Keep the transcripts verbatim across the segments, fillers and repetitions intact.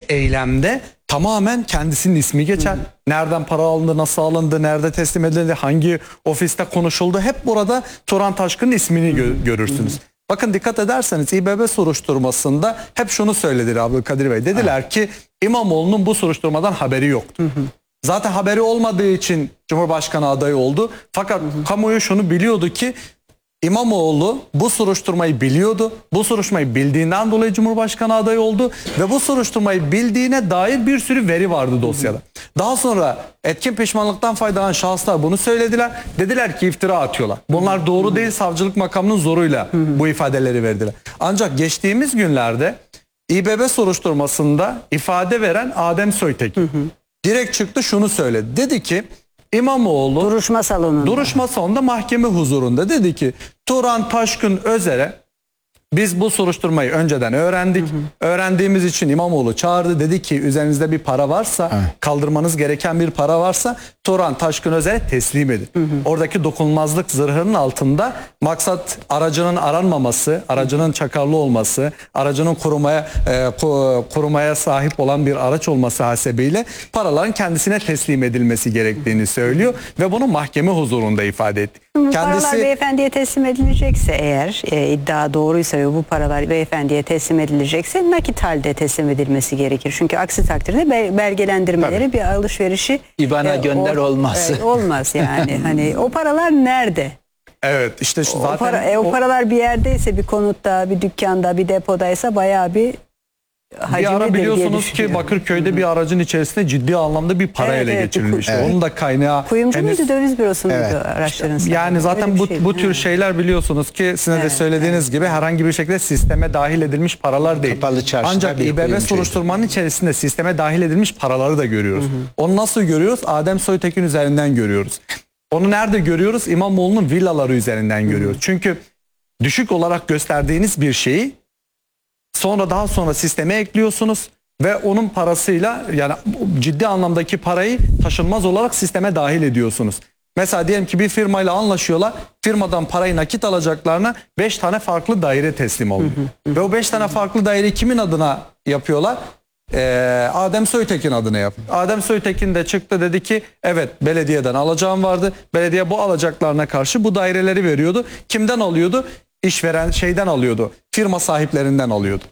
eylemde tamamen kendisinin ismi geçer. Hı hı. Nereden para alındı, nasıl alındı, nerede teslim edildi, hangi ofiste konuşuldu, hep burada Turan Taşkın'ın ismini gö görürsünüz. Hı hı. Bakın dikkat ederseniz İBB soruşturmasında hep şunu söylediler Abdülkadir Bey. Dediler evet. ki İmamoğlu'nun bu soruşturmadan haberi yoktu. Hı hı. Zaten haberi olmadığı için Cumhurbaşkanı adayı oldu. Fakat hı hı. kamuoyu şunu biliyordu ki İmamoğlu bu soruşturmayı biliyordu. Bu soruşturmayı bildiğinden dolayı Cumhurbaşkanı adayı oldu. Ve bu soruşturmayı bildiğine dair bir sürü veri vardı dosyada. Daha sonra etkin pişmanlıktan faydalanan şahıslar bunu söylediler. Dediler ki iftira atıyorlar. Bunlar doğru değil, savcılık makamının zoruyla bu ifadeleri verdiler. Ancak geçtiğimiz günlerde İBB soruşturmasında ifade veren Adem Soytekin direkt çıktı, şunu söyledi. Dedi ki İmamoğlu duruşma salonunda. Duruşma salonunda mahkeme huzurunda dedi ki Turan Taşkın Özer'e biz bu soruşturmayı önceden öğrendik. Hı hı. Öğrendiğimiz için İmamoğlu çağırdı. Dedi ki üzerinizde bir para varsa, evet. kaldırmanız gereken bir para varsa Turan Taşkın Özer'e teslim edin. Hı hı. Oradaki dokunulmazlık zırhının altında maksat aracının aranmaması, aracının çakarlı olması, aracının korumaya e, korumaya sahip olan bir araç olması hasebiyle paraların kendisine teslim edilmesi gerektiğini söylüyor ve bunu mahkeme huzurunda ifade etti. Bu Kendisi, paralar beyefendiye teslim edilecekse eğer e, iddia doğruysa ve bu paralar beyefendiye teslim edilecekse nakit halde teslim edilmesi gerekir. Çünkü aksi takdirde be, belgelendirmeleri tabii. bir alışverişi İBAN'a e, gönder o, olmaz. E, olmaz yani. Hani o paralar nerede? Evet işte şu zaten o, para, e, o, o paralar bir yerdeyse, bir konutta, bir dükkanda, bir depodaysa bayağı bir Bir ara biliyorsunuz ki Bakırköy'de Hı -hı. bir aracın içerisinde ciddi anlamda bir para evet, ele evet, geçirilmişti. Evet. Onun da kaynağı kuyumcu henüz... muydu, döviz bürosu muydu evet. araçların? Yani zaten bu, bu tür şeyler biliyorsunuz ki sizin evet, de söylediğiniz evet. gibi herhangi bir şekilde sisteme dahil edilmiş paralar değil. Ancak İBB soruşturmanın içerisinde sisteme dahil edilmiş paraları da görüyoruz. Hı -hı. Onu nasıl görüyoruz? Adem Soytekin üzerinden görüyoruz. Onu nerede görüyoruz? İmamoğlu'nun villaları üzerinden Hı -hı. görüyoruz. Çünkü düşük olarak gösterdiğiniz bir şeyi sonra daha sonra sisteme ekliyorsunuz ve onun parasıyla yani ciddi anlamdaki parayı taşınmaz olarak sisteme dahil ediyorsunuz. Mesela diyelim ki bir firmayla anlaşıyorlar. Firmadan parayı nakit alacaklarına beş tane farklı daire teslim oluyor. Ve o beş tane farklı daire kimin adına yapıyorlar? Ee, Adem Soytekin adına yapıyor. Adem Soytekin de çıktı, dedi ki evet belediyeden alacağım vardı. Belediye bu alacaklarına karşı bu daireleri veriyordu. Kimden alıyordu? İşveren şeyden alıyordu. Firma sahiplerinden alıyordu.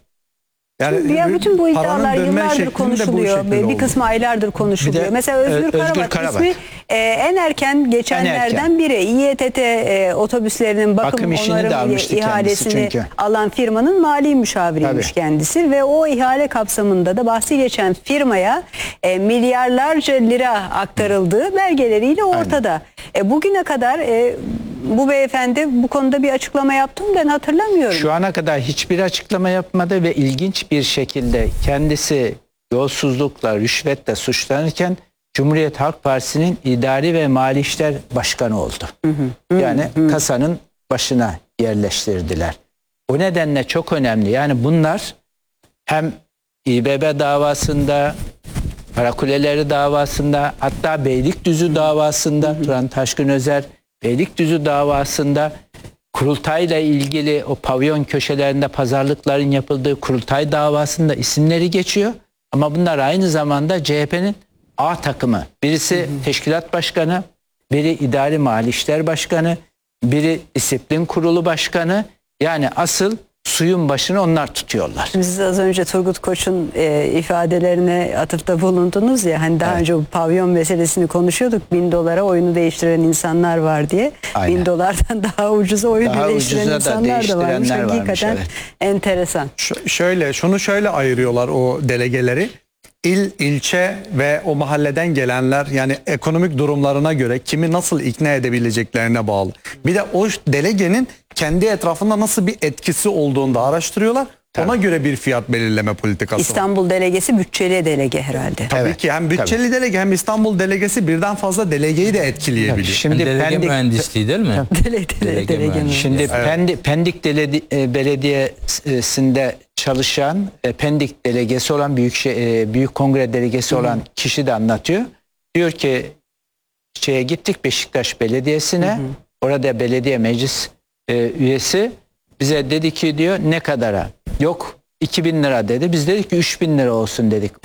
Yani ya bütün bu iddialar yıllardır konuşuluyor. Bir oldu. kısmı aylardır konuşuluyor. De, Mesela Özgür, Özgür Karabak, Karabak ismi e, en erken geçenlerden en erken. biri. İETT e, otobüslerinin bakım, bakım onarım ihalesini alan firmanın mali müşaviriymiş Tabii. kendisi ve o ihale kapsamında da bahsi geçen firmaya e, milyarlarca lira aktarıldığı belgeleriyle ortada. E, bugüne kadar e, bu beyefendi bu konuda bir açıklama yaptı mı, ben hatırlamıyorum. Şu ana kadar hiçbir açıklama yapmadı ve ilginç bir şekilde kendisi yolsuzlukla, rüşvetle suçlanırken Cumhuriyet Halk Partisi'nin idari ve mali işler başkanı oldu. Hı hı, yani hı. kasanın başına yerleştirdiler. O nedenle çok önemli. Yani bunlar hem İBB davasında, Karakuleleri davasında, hatta Beylikdüzü davasında, Turan Taşkın Özer Beylikdüzü davasında kurultayla ilgili o pavyon köşelerinde pazarlıkların yapıldığı kurultay davasında isimleri geçiyor. Ama bunlar aynı zamanda C H P'nin A takımı. Birisi hı hı. teşkilat başkanı, biri idari mali işler başkanı, biri disiplin kurulu başkanı. Yani asıl suyun başını onlar tutuyorlar. Siz az önce Turgut Koç'un e, ifadelerine atıfta bulundunuz ya, hani daha evet. önce bu pavyon meselesini konuşuyorduk. Bin dolara oyunu değiştiren insanlar var diye. Aynen. Bin dolardan daha ucuza oyunu daha değiştiren ucuza insanlar da, da varmış. Hakikaten varmış, evet. enteresan. Ş şöyle, şunu şöyle ayırıyorlar o delegeleri. İl, ilçe ve o mahalleden gelenler, yani ekonomik durumlarına göre kimi nasıl ikna edebileceklerine bağlı. Bir de o delegenin kendi etrafında nasıl bir etkisi olduğunu da araştırıyorlar. Tabii. Ona göre bir fiyat belirleme politikası İstanbul var. delegesi bütçeli delege herhalde. Tabii evet. ki hem bütçeli Tabii. delege hem İstanbul delegesi birden fazla delegeyi de etkileyebilir. Şimdi delege Pendik, mühendisliği değil mi? Dele, dele, delege delege mühendisliği. Şimdi evet. Pendik, Pendik Dele, Belediyesi'nde çalışan, Pendik delegesi olan, büyük şey, büyük kongre delegesi Hı -hı. olan kişi de anlatıyor. Diyor ki şeye gittik, Beşiktaş Belediyesi'ne. Hı -hı. Orada belediye meclis e, üyesi bize dedi ki diyor ne kadara? Yok iki bin lira dedi. Biz dedik ki üç bin lira olsun dedik.